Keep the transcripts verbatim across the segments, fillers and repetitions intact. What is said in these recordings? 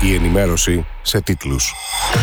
Η ενημέρωση σε τίτλους.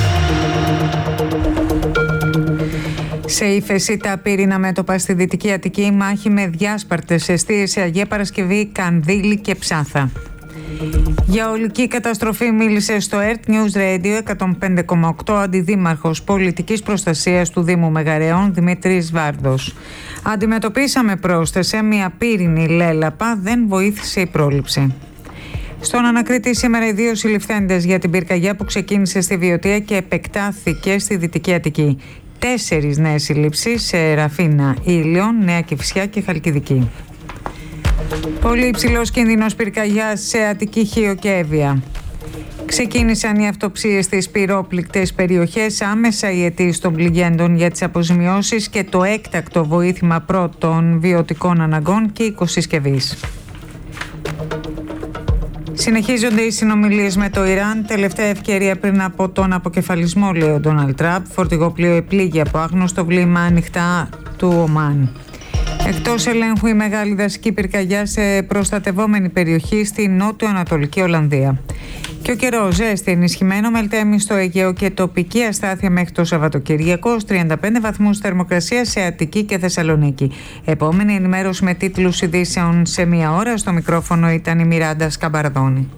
Σε ύφεση τα πύρινα μέτωπα στη Δυτική Αττική, μάχη με διάσπαρτες εστίες σε Αγία Παρασκευή, Κανδύλη και Ψάθα. Για ολική καταστροφή μίλησε στο ΕΡΤ News Radio εκατόν πέντε κόμμα οκτώ αντιδήμαρχος πολιτικής προστασίας του Δήμου Μεγαρεών, Δημήτρης Βάρδος. Αντιμετωπίσαμε, πρόσθεσε, μια πύρινη λέλαπα, δεν βοήθησε η πρόληψη. Στον Ανακρίτη σήμερα οι δύο συλληφθέντες για την πυρκαγιά που ξεκίνησε στη Βιωτία και επεκτάθηκε στη Δυτική Αττική. Τέσσερις νέες συλλήψεις σε Ραφίνα, Ήλιον, Νέα Κηφισιά και Χαλκιδική. Πολύ υψηλός κίνδυνος πυρκαγιάς σε Αττική, Χίο και Εύβοια. Ξεκίνησαν οι αυτοψίες στις πυρόπληκτες περιοχές, άμεσα οι αιτίες των πληγέντων για τις αποζημιώσεις και το έκτακτο βοήθημα πρώτων βιωτικών αναγκών και οικοσυσκευής. Συνεχίζονται οι συνομιλίες με το Ιράν. Τελευταία ευκαιρία πριν από τον αποκεφαλισμό, λέει ο Ντόναλντ Τραμπ. Φορτηγό-πλοίο επλήγει από άγνωστο βλήμα ανοιχτά του Ομάν. Εκτός ελέγχου η μεγάλη δασική πυρκαγιά σε προστατευόμενη περιοχή στη νότιο-ανατολική Ολλανδία. Και ο καιρός, ζέστη, ενισχυμένο μελτέμι στο Αιγαίο και τοπική αστάθεια μέχρι το Σαββατοκύριακο, τριάντα πέντε βαθμούς θερμοκρασία σε Αττική και Θεσσαλονίκη. Επόμενη ενημέρωση με τίτλους ειδήσεων σε μία ώρα. Στο μικρόφωνο ήταν η Μιράντα Σκαμπαρδόνη.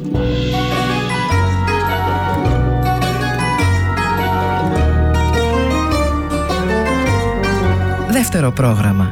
Δεύτερο πρόγραμμα.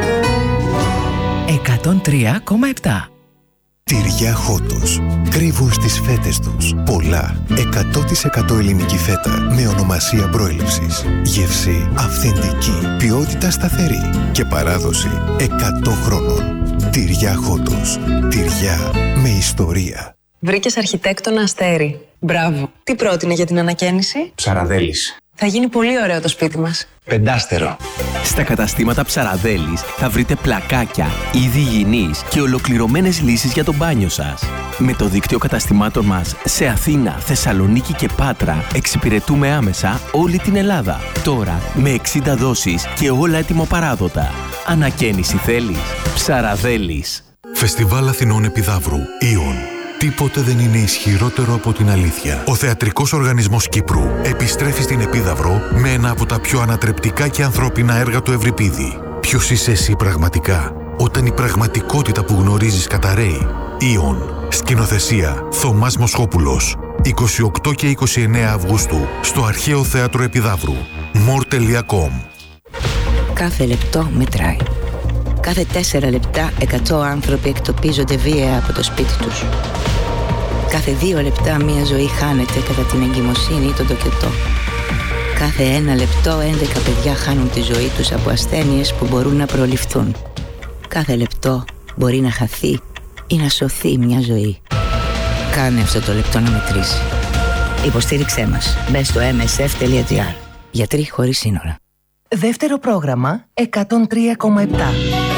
εκατόν τρία κόμμα επτά. Τυριά Χότος. Κρύβουν στις φέτες τους πολλά εκατό τοις εκατό ελληνική φέτα με ονομασία προέλευσης. Γεύση αυθεντική, ποιότητα σταθερή και παράδοση εκατό χρόνων. Τυριά Χότος. Τυριά με ιστορία. Βρήκες αρχιτέκτονα Αστέρι. Μπράβο. Τι πρότεινε για την ανακαίνιση? Ψαραδέλης. Θα γίνει πολύ ωραίο το σπίτι μας. Πεντάστερο. Στα καταστήματα Ψαραδέλης θα βρείτε πλακάκια, είδη υγιεινής και ολοκληρωμένες λύσεις για το μπάνιο σας. Με το δίκτυο καταστημάτων μας σε Αθήνα, Θεσσαλονίκη και Πάτρα εξυπηρετούμε άμεσα όλη την Ελλάδα. Τώρα με εξήντα δόσεις και όλα έτοιμο-παράδοτα. Ανακαίνιση θέλεις? Ψαραδέλης. Φεστιβάλ Αθηνών Επιδαύρου. Ιον. Τίποτε δεν είναι ισχυρότερο από την αλήθεια. Ο Θεατρικός Οργανισμός Κύπρου επιστρέφει στην Επίδαυρο με ένα από τα πιο ανατρεπτικά και ανθρώπινα έργα του Ευρυπίδη. Ποιος είσαι εσύ πραγματικά, όταν η πραγματικότητα που γνωρίζεις καταραίει? Ιον. Σκηνοθεσία Θωμάς Μοσχόπουλος. είκοσι οκτώ και είκοσι εννέα Αυγούστου στο Αρχαίο Θέατρο Επιδαύρου. μορ τελεία κομ. Κάθε λεπτό μετράει. Κάθε τέσσερα λεπτά εκατό άνθρωποι εκτοπίζονται βία από το σπίτι τους. Κάθε δύο λεπτά μία ζωή χάνεται κατά την εγκυμοσύνη ή τον τοκετό. Κάθε ένα λεπτό έντεκα παιδιά χάνουν τη ζωή τους από ασθένειες που μπορούν να προληφθούν. Κάθε λεπτό μπορεί να χαθεί ή να σωθεί μια ζωή. Κάνε αυτό το λεπτό να μετρήσει. Υποστήριξέ μας. Μπες στο εμ ες εφ τελεία τζι άρ. Γιατροί χωρίς σύνορα. Δεύτερο πρόγραμμα εκατόν τρία κόμμα επτά.